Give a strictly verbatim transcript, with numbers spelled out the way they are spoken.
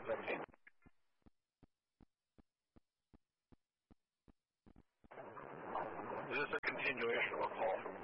seventeen. Is this a continuation of a call from